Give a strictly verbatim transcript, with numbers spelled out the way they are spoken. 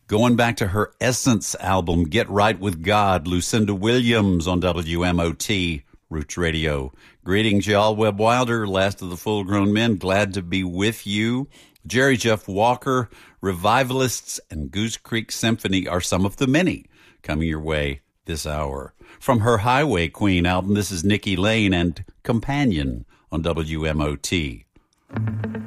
Going back to her Essence album, Get Right With God, Lucinda Williams on W M O T, Roots Radio. Greetings, y'all. Webb Wilder, last of the full-grown men, glad to be with you. Jerry Jeff Walker, Revivalists, and Goose Creek Symphony are some of the many coming your way this hour. From her Highway Queen album, this is Nikki Lane and Companion on W M O T.